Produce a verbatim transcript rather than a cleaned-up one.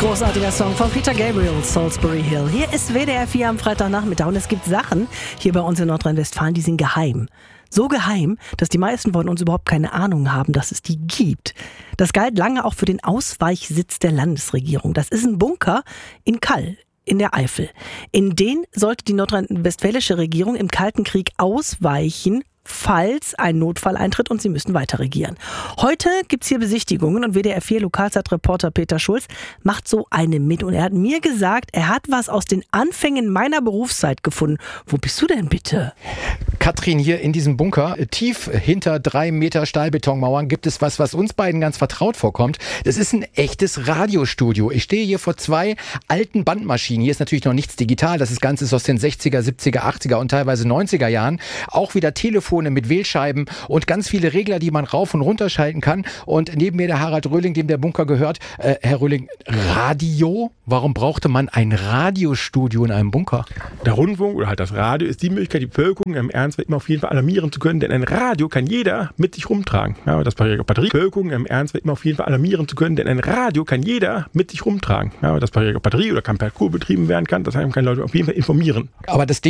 Großartiger Song von Peter Gabriel, Salisbury Hill. Hier ist W D R vier am Freitagnachmittag und es gibt Sachen hier bei uns in Nordrhein-Westfalen, die sind geheim. So geheim, dass die meisten von uns überhaupt keine Ahnung haben, dass es die gibt. Das galt lange auch für den Ausweichsitz der Landesregierung. Das ist ein Bunker in Kall in der Eifel. In den sollte die nordrhein-westfälische Regierung im Kalten Krieg ausweichen, falls ein Notfall eintritt und sie müssten weiter regieren. Heute gibt's hier Besichtigungen und W D R vier Lokalzeitreporter Peter Schulz macht so eine mit. Und er hat mir gesagt, er hat was aus den Anfängen meiner Berufszeit gefunden. Wo bist du denn bitte? Katrin, hier in diesem Bunker, tief hinter drei Meter Stahlbetonmauern, gibt es was, was uns beiden ganz vertraut vorkommt. Das ist ein echtes Radiostudio. Ich stehe hier vor zwei alten Bandmaschinen. Hier ist natürlich noch nichts digital. Das Ganze ist aus den sechziger, siebziger, achtziger und teilweise neunziger Jahren. Auch wieder Telefone mit Wählscheiben und ganz viele Regler, die man rauf und runter schalten kann. Und neben mir der Harald Röhling, dem der Bunker gehört. Äh, Herr Röhling, Radio? Warum brauchte man ein Radiostudio in einem Bunker? Der Rundfunk oder halt das Radio ist die Möglichkeit, die Bevölkerung im Ernst immer auf jeden Fall alarmieren zu können, denn ein Radio kann jeder mit sich rumtragen. Ja, das Batterie, Bevölkerung im Ernst immer auf jeden Fall alarmieren zu können, denn ein Radio kann jeder mit sich rumtragen. Ja, das Batterie oder kann per Akku betrieben werden kann, das kann Leute auf jeden Fall informieren. Aber das Ding